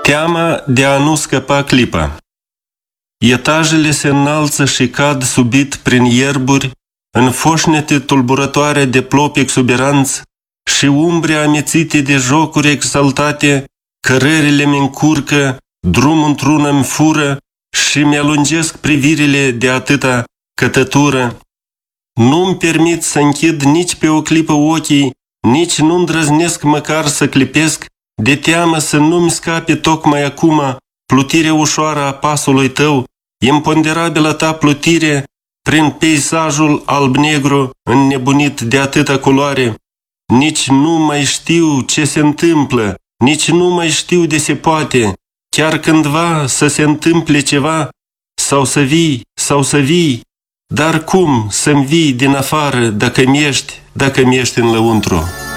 Teama de a nu scăpa clipa. Etajele se înalță și cad subit prin ierburi, în foșnete tulburătoare de plopi exuberanți și umbre amețite de jocuri exaltate, cărările mi-încurcă, drum într-una îmi fură și mi-alungesc privirile de atâta cătătură. Nu-mi permit să închid nici pe o clipă ochii, nici nu îndrăznesc măcar să clipesc, de teamă să nu-mi scape tocmai acum plutirea ușoară a pasului tău, imponderabilă ta plutire prin peisajul alb-negru înnebunit de atâta culoare. Nici nu mai știu ce se întâmplă, nici nu mai știu de se poate, chiar cândva să se întâmple ceva, sau să vii, dar cum să-mi vii din afară dacă mi ești în lăuntru?